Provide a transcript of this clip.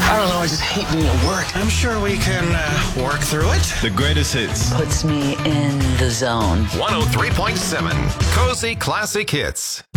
I don't know, I just hate being at work. I'm sure we can work through it. The greatest hits. Puts me in the zone. 103.7 Cozy Classic Hits.